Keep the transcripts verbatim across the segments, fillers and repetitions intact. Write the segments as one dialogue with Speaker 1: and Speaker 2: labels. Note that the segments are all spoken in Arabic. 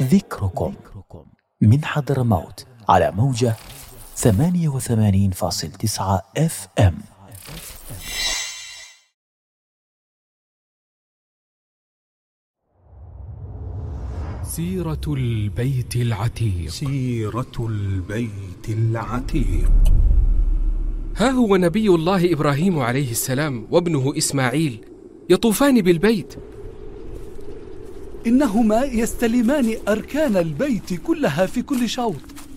Speaker 1: ذكركم من حضرموت على موجة ثمانية وثمانين فاصل تسعة اف ام.
Speaker 2: سيرة البيت العتيق.
Speaker 3: سيرة البيت العتيق.
Speaker 2: ها هو نبي الله إبراهيم عليه السلام وابنه إسماعيل يطوفان بالبيت،
Speaker 4: إنهما يستلمان أركان البيت كلها في كل شوط.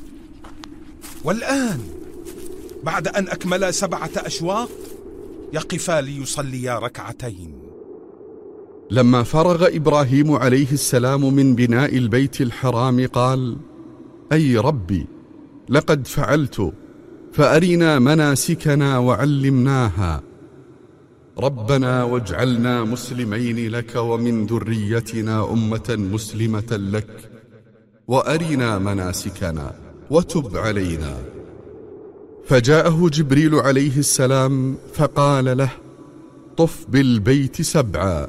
Speaker 3: والآن بعد أن أكملا سبعة أشواط يقفا ليصليا ركعتين.
Speaker 5: لما فرغ إبراهيم عليه السلام من بناء البيت الحرام قال: أي ربي، لقد فعلت، فأرنا مناسكنا وعلمناها. ربنا واجعلنا مسلمين لك ومن ذريتنا أمة مسلمة لك وأرنا مناسكنا وتب علينا. فجاءه جبريل عليه السلام فقال له: طف بالبيت سبعا.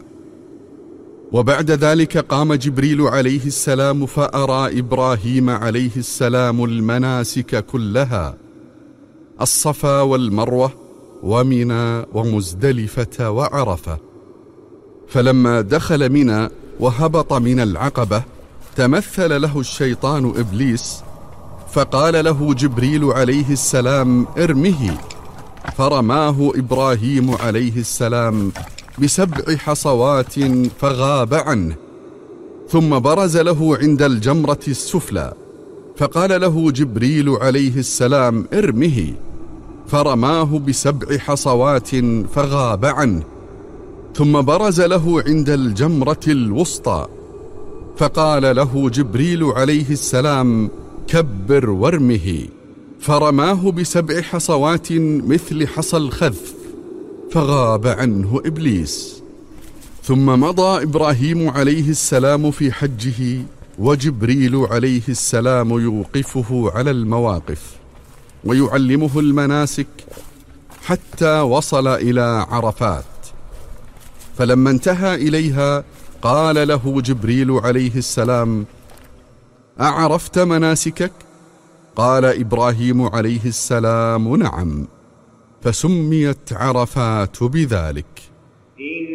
Speaker 5: وبعد ذلك قام جبريل عليه السلام فأرى إبراهيم عليه السلام المناسك كلها: الصفا والمروة ومنى ومزدلفة وعرفة. فلما دخل منى وهبط من العقبة تمثل له الشيطان إبليس، فقال له جبريل عليه السلام: ارمه. فرماه إبراهيم عليه السلام بسبع حصوات فغاب عنه، ثم برز له عند الجمرة السفلى، فقال له جبريل عليه السلام: ارمه. فرماه بسبع حصوات فغاب عنه، ثم برز له عند الجمرة الوسطى، فقال له جبريل عليه السلام: كبر وارمه. فرماه بسبع حصوات مثل حصى الخذف، فغاب عنه إبليس. ثم مضى إبراهيم عليه السلام في حجه وجبريل عليه السلام يوقفه على المواقف ويعلمه المناسك حتى وصل إلى عرفات. فلما انتهى إليها قال له جبريل عليه السلام: أعرفت مناسكك؟ قال إبراهيم عليه السلام: نعم. فسميت عرفات بذلك.